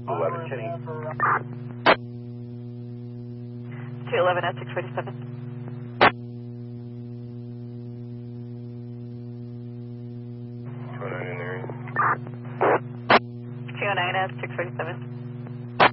11 Kenny. 211 at 647. 209 in area. 209 at 647.